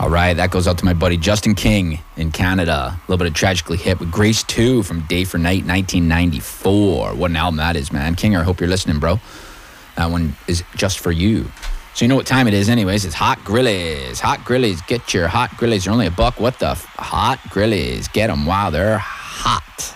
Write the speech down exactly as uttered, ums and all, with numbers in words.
All right, that goes out to my buddy Justin King in Canada. A little bit of Tragically Hip with Grace two from Day for Night, nineteen ninety-four. What an album that is, man. King, I hope you're listening, bro. That one is just for you. So you know what time it is anyways. It's Hot Grillies. Hot Grillies. Get your Hot Grillies. They're only a buck. What the? F- hot Grillies. Get them while they're hot.